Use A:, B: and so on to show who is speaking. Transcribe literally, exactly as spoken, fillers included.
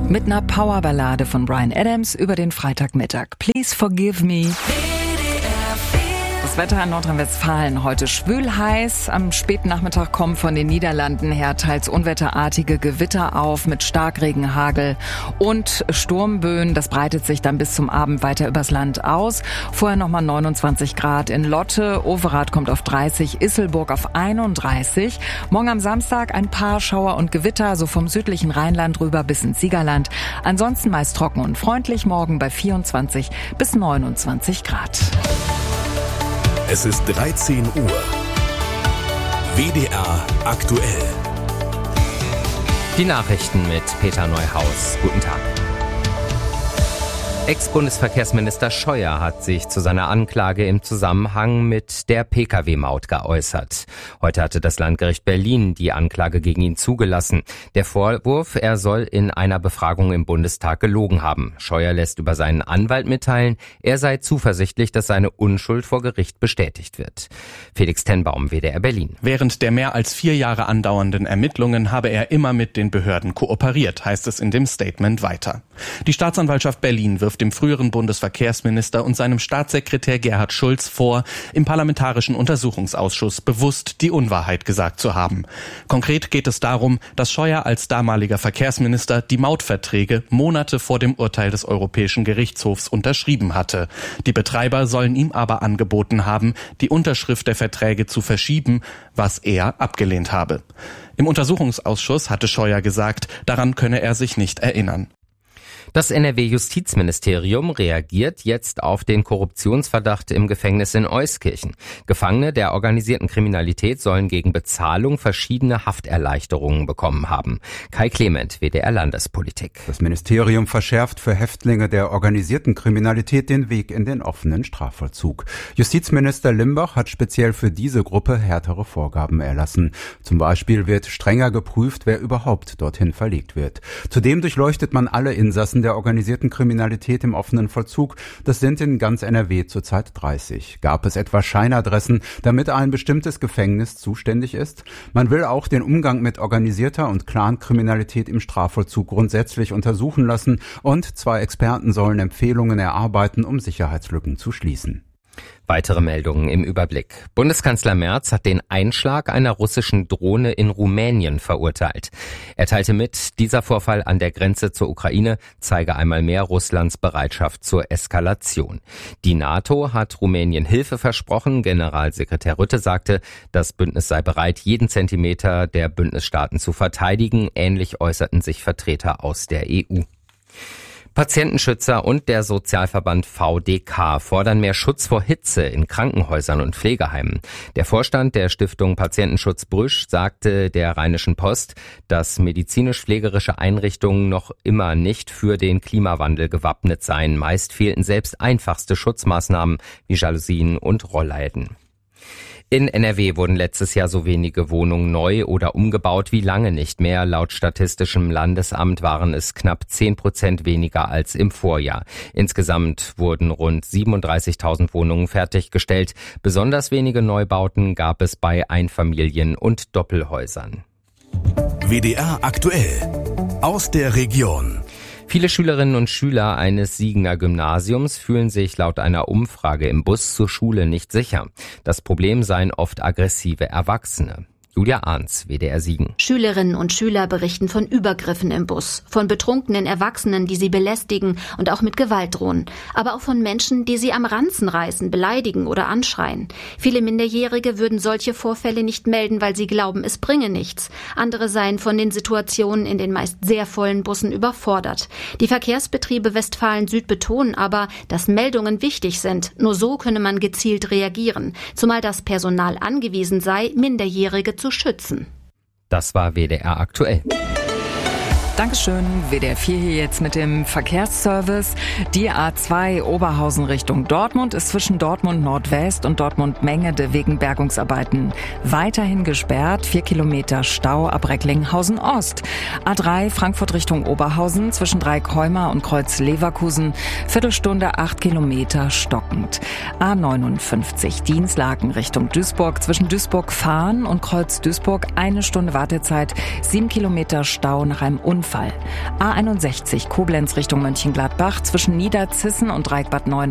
A: Mit einer Powerballade von Bryan Adams über den Freitagmittag. Please forgive me. Das Wetter in Nordrhein-Westfalen heute schwül heiß. Am späten Nachmittag kommen von den Niederlanden her teils unwetterartige Gewitter auf mit Starkregen, Hagel und Sturmböen. Das breitet sich dann bis zum Abend weiter übers Land aus. Vorher nochmal neunundzwanzig Grad in Lotte. Overath kommt auf dreißig, Isselburg auf einunddreißig. Morgen am Samstag ein paar Schauer und Gewitter, so vom südlichen Rheinland rüber bis ins Siegerland. Ansonsten meist trocken und freundlich. Morgen bei vierundzwanzig bis neunundzwanzig Grad.
B: Es ist dreizehn Uhr. W D R aktuell.
C: Die Nachrichten mit Peter Neuhaus. Guten Tag. Ex-Bundesverkehrsminister Scheuer hat sich zu seiner Anklage im Zusammenhang mit der P K W-Maut geäußert. Heute hatte das Landgericht Berlin die Anklage gegen ihn zugelassen. Der Vorwurf, er soll in einer Befragung im Bundestag gelogen haben. Scheuer lässt über seinen Anwalt mitteilen, er sei zuversichtlich, dass seine Unschuld vor Gericht bestätigt wird. Felix Tenbaum, W D R Berlin.
D: Während der mehr als vier Jahre andauernden Ermittlungen habe er immer mit den Behörden kooperiert, heißt es in dem Statement weiter. Die Staatsanwaltschaft Berlin wirft dem früheren Bundesverkehrsminister und seinem Staatssekretär Gerhard Schulz vor, im Parlamentarischen Untersuchungsausschuss bewusst die Unwahrheit gesagt zu haben. Konkret geht es darum, dass Scheuer als damaliger Verkehrsminister die Mautverträge Monate vor dem Urteil des Europäischen Gerichtshofs unterschrieben hatte. Die Betreiber sollen ihm aber angeboten haben, die Unterschrift der Verträge zu verschieben, was er abgelehnt habe. Im Untersuchungsausschuss hatte Scheuer gesagt, daran könne er sich nicht erinnern.
C: Das N R W-Justizministerium reagiert jetzt auf den Korruptionsverdacht im Gefängnis in Euskirchen. Gefangene der organisierten Kriminalität sollen gegen Bezahlung verschiedene Hafterleichterungen bekommen haben. Kai Clement, W D R Landespolitik.
E: Das Ministerium verschärft für Häftlinge der organisierten Kriminalität den Weg in den offenen Strafvollzug. Justizminister Limbach hat speziell für diese Gruppe härtere Vorgaben erlassen. Zum Beispiel wird strenger geprüft, wer überhaupt dorthin verlegt wird. Zudem durchleuchtet man alle Insassen der organisierten Kriminalität im offenen Vollzug. Das sind in ganz N R W zurzeit dreißig. Gab es etwa Scheinadressen, damit ein bestimmtes Gefängnis zuständig ist? Man will auch den Umgang mit organisierter und Clankriminalität im Strafvollzug grundsätzlich untersuchen lassen und zwei Experten sollen Empfehlungen erarbeiten, um Sicherheitslücken zu schließen.
C: Weitere Meldungen im Überblick. Bundeskanzler Merz hat den Einschlag einer russischen Drohne in Rumänien verurteilt. Er teilte mit, dieser Vorfall an der Grenze zur Ukraine zeige einmal mehr Russlands Bereitschaft zur Eskalation. Die NATO hat Rumänien Hilfe versprochen. Generalsekretär Rutte sagte, das Bündnis sei bereit, jeden Zentimeter der Bündnisstaaten zu verteidigen. Ähnlich äußerten sich Vertreter aus der E U. Patientenschützer und der Sozialverband V D K fordern mehr Schutz vor Hitze in Krankenhäusern und Pflegeheimen. Der Vorstand der Stiftung Patientenschutz Brüsch sagte der Rheinischen Post, dass medizinisch-pflegerische Einrichtungen noch immer nicht für den Klimawandel gewappnet seien. Meist fehlten selbst einfachste Schutzmaßnahmen wie Jalousien und Rollläden. In N R W wurden letztes Jahr so wenige Wohnungen neu oder umgebaut wie lange nicht mehr. Laut Statistischem Landesamt waren es knapp zehn Prozent weniger als im Vorjahr. Insgesamt wurden rund siebenunddreißigtausend Wohnungen fertiggestellt. Besonders wenige Neubauten gab es bei Einfamilien- und Doppelhäusern.
B: W D R aktuell aus der Region.
C: Viele Schülerinnen und Schüler eines Siegener Gymnasiums fühlen sich laut einer Umfrage im Bus zur Schule nicht sicher. Das Problem seien oft aggressive Erwachsene. Julia Arnz, W D R Siegen.
F: Schülerinnen und Schüler berichten von Übergriffen im Bus, von betrunkenen Erwachsenen, die sie belästigen und auch mit Gewalt drohen, aber auch von Menschen, die sie am Ranzen reißen, beleidigen oder anschreien. Viele Minderjährige würden solche Vorfälle nicht melden, weil sie glauben, es bringe nichts. Andere seien von den Situationen in den meist sehr vollen Bussen überfordert. Die Verkehrsbetriebe Westfalen-Süd betonen aber, dass Meldungen wichtig sind. Nur so könne man gezielt reagieren, zumal das Personal angewiesen sei, Minderjährige zu schützen.
C: Das war W D R aktuell.
A: Dankeschön. W D R vier hier jetzt mit dem Verkehrsservice. Die A zwei Oberhausen Richtung Dortmund ist zwischen Dortmund Nordwest und Dortmund Mengede wegen Bergungsarbeiten weiterhin gesperrt. Vier Kilometer Stau ab Recklinghausen Ost. A drei Frankfurt Richtung Oberhausen zwischen Dreieckholmer und Kreuz Leverkusen. Viertelstunde acht Kilometer stockend. A neunundfünfzig Dienstlaken Richtung Duisburg zwischen Duisburg-Fahn und Kreuz Duisburg. Eine Stunde Wartezeit. Sieben Kilometer Stau nach einem Unfall Unfall. A einundsechzig Koblenz Richtung Mönchengladbach zwischen Niederzissen und Reitbad neun